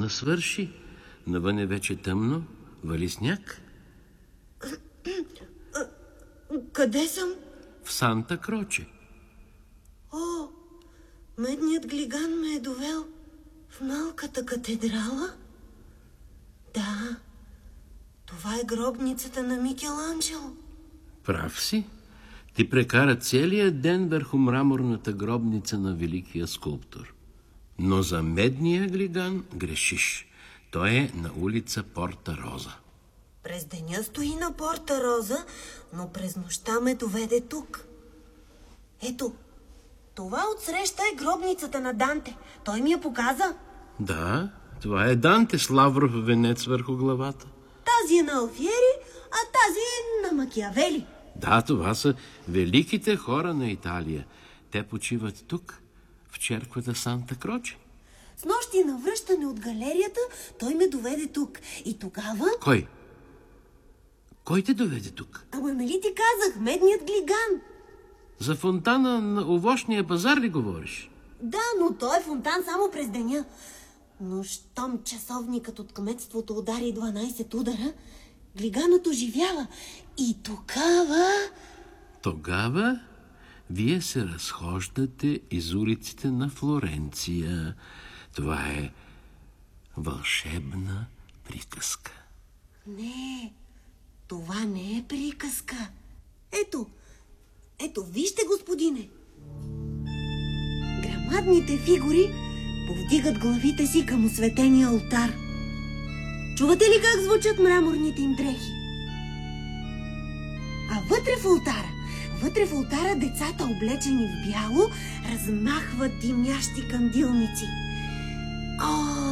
свърши. Навън е вече тъмно, вали сняг. Къде съм? В Санта Кроче. О, медният глиган ме е довел в малката катедрала. Да, това е гробницата на Микеланджело. Прав си. Ти прекара целия ден върху мраморната гробница на великия скулптор. Но за медния глиган грешиш. Той е на улица Порта Роза. През деня стои на Порта Роза, но през нощта ме доведе тук. Ето, това отсреща е гробницата на Данте. Той ми я показа. Да, това е Данте с лавров венец върху главата. Тази е на Алфиери, а тази е на Макиавели. Да, това са великите хора на Италия. Те почиват тук, в черквата Санта Кроче. С нощи на връщане от галерията той ме доведе тук. И тогава... Кой? Кой те доведе тук? Ама нали ти казах, медният глиган? За фонтана на овощния пазар ли говориш? Да, но той е фонтан само през деня. Но щом часовникът от кметството удари 12 удара, глиганът оживява. И Тогава вие се разхождате из улиците на Флоренция. Това е вълшебна приказка. Не, това не е приказка. Ето, вижте, господине. Грамадните фигури повдигат главите си към осветения алтар. Чувате ли как звучат мраморните им дрехи? А вътре в алтара децата, облечени в бяло, размахват димящи кандилници. О,